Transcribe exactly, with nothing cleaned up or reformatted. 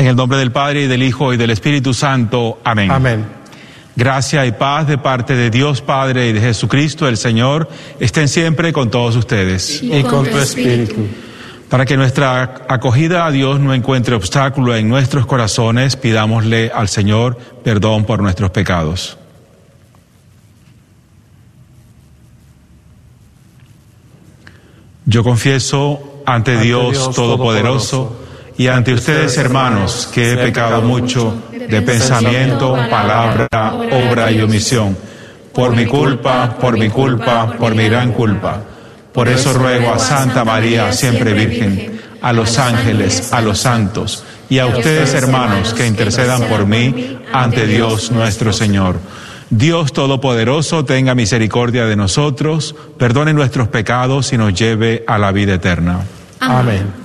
En el nombre del Padre, y del Hijo, y del Espíritu Santo. Amén. Amén. Gracia y paz de parte de Dios Padre y de Jesucristo el Señor estén siempre con todos ustedes. Y con tu espíritu. Para que nuestra acogida a Dios no encuentre obstáculo en nuestros corazones, pidámosle al Señor perdón por nuestros pecados. Yo confieso ante, ante Dios, Dios Todopoderoso y ante ustedes, hermanos, que he pecado mucho de pensamiento, palabra, obra y omisión, por mi culpa, por mi culpa, por mi gran culpa. Por eso ruego a Santa María, siempre Virgen, a los ángeles, a los santos y a ustedes, hermanos, que intercedan por mí ante Dios nuestro Señor. Dios Todopoderoso tenga misericordia de nosotros, perdone nuestros pecados y nos lleve a la vida eterna. Amén.